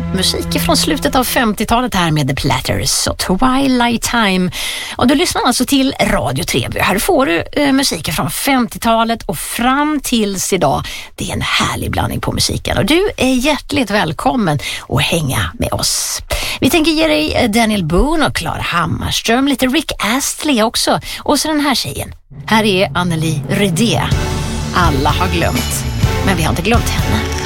musik från slutet av 50-talet här med The Platters och Twilight Time. Och du lyssnar alltså till Radio Treby. Här får du musiken från 50-talet och fram tills idag. Det är en härlig blandning på musiken och du är hjärtligt välkommen att hänga med oss. Vi tänker ge dig Daniel Boone och Clara Hammarström, lite Rick Astley också och så den här tjejen. Här är Anneli Rydé. Alla har glömt, men vi har inte glömt henne.